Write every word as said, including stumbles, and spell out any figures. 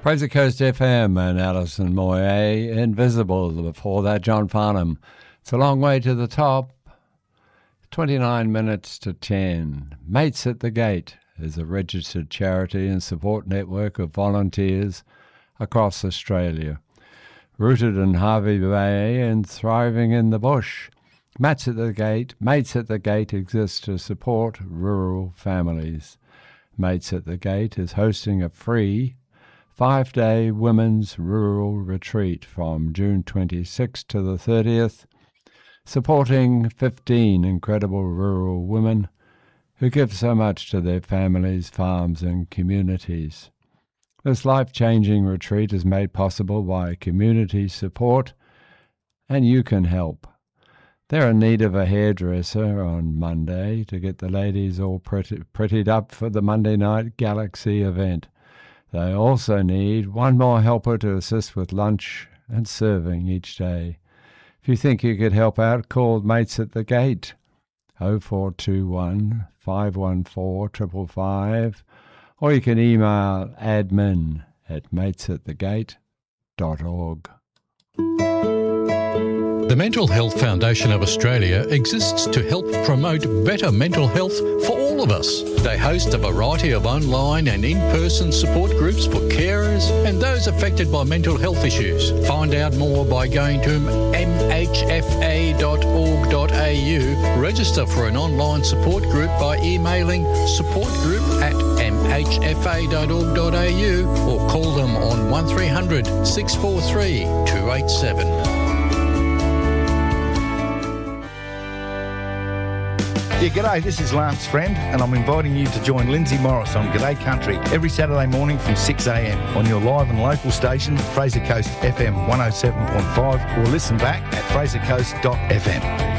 Fraser Coast F M and Alison Moyet, Invisible. Before that, John Farnham. It's a long way to the top. twenty-nine minutes to ten. Mates at the Gate is a registered charity and support network of volunteers across Australia, rooted in Hervey Bay and thriving in the bush. Mates at the Gate, Mates at the Gate exists to support rural families. Mates at the Gate is hosting a free five-day women's rural retreat from June twenty-sixth to the thirtieth, supporting fifteen incredible rural women who give so much to their families, farms and communities. This life-changing retreat is made possible by community support, and you can help. They're in need of a hairdresser on Monday to get the ladies all pretty, prettied up for the Monday night Galaxy event. They also need one more helper to assist with lunch and serving each day. If you think you could help out, call Mates at the Gate, oh four two one, five one four, five five five, or you can email admin at mates at the gate dot org. The Mental Health Foundation of Australia exists to help promote better mental health for all of us. They host a variety of online and in-person support groups for carers and those affected by mental health issues. Find out more by going to m h f a dot org dot a u. Register for an online support group by emailing supportgroup at m h f a dot org dot a u or call them on one three hundred, six four three, two eight seven. Yeah, g'day, this is Lance Friend, and I'm inviting you to join Lindsay Morris on G'day Country every Saturday morning from six a m on your live and local station, Fraser Coast F M one oh seven point five, or listen back at fraser coast dot f m.